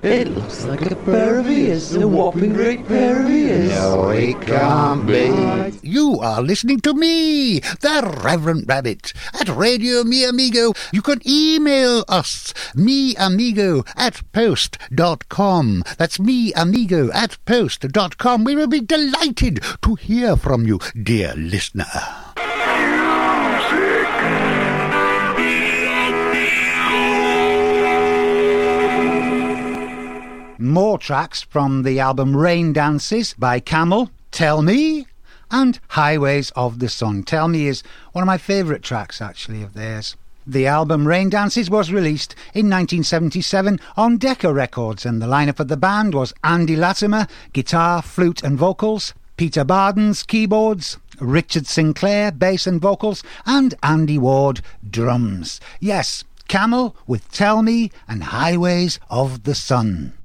It looks like a pair of ears, a whopping great pair of ears. No, it can't be. You are listening to me, the Reverend Rabbit, at Radio Mi Amigo. You can email us, miamigo@post.com. That's miamigo@post.com. We will be delighted to hear from you, dear listener. More tracks from the album Rain Dances by Camel, Tell Me, and Highways of the Sun. Tell Me is one of my favourite tracks, actually, of theirs. The album Rain Dances was released in 1977 on Decca Records, and the lineup of the band was Andy Latimer, guitar, flute and vocals, Peter Bardens, keyboards, Richard Sinclair, bass and vocals, and Andy Ward, drums. Yes, Camel with Tell Me and Highways of the Sun.